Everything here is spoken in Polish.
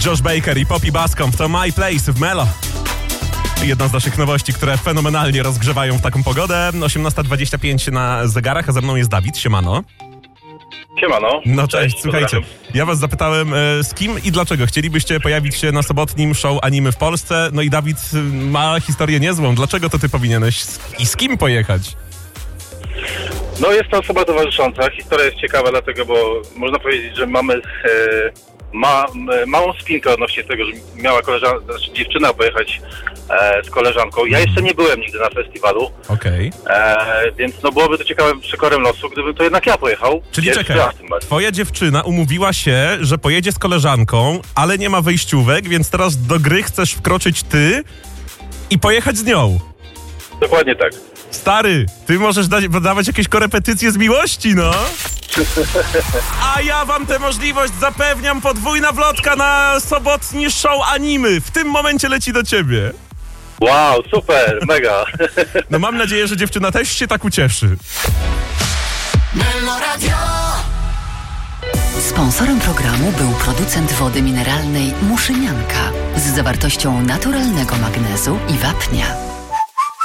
Josh Baker i Poppy Bascomb to My Place w Melo. Jedna z naszych nowości, które fenomenalnie rozgrzewają w taką pogodę. 18:25 na zegarach, a ze mną jest Dawid. Siemano. Siemano. No cześć, słuchajcie. Ja was zapytałem, z kim i dlaczego chcielibyście pojawić się na sobotnim show anime w Polsce. No i Dawid ma historię niezłą. Dlaczego to ty powinieneś i z kim pojechać? No jest to osoba towarzysząca. Historia jest ciekawa dlatego, bo można powiedzieć, że mamy małą spinkę odnośnie tego, że miała dziewczyna pojechać z koleżanką. Ja jeszcze nie byłem nigdy na festiwalu. Okej. Więc no byłoby to ciekawym przekorem losu, gdybym to jednak ja pojechał. Czyli czekaj, twoja dziewczyna umówiła się, że pojedzie z koleżanką, ale nie ma wejściówek, więc teraz do gry chcesz wkroczyć ty i pojechać z nią. Dokładnie tak. Stary, ty możesz dawać jakieś korepetycje z miłości, no. A ja wam tę możliwość zapewniam. Podwójna wlotka na sobotni show anime. W tym momencie leci do ciebie. Wow, super, mega. No mam nadzieję, że dziewczyna też się tak ucieszy. Sponsorem programu był producent wody mineralnej Muszynianka z zawartością naturalnego magnezu i wapnia.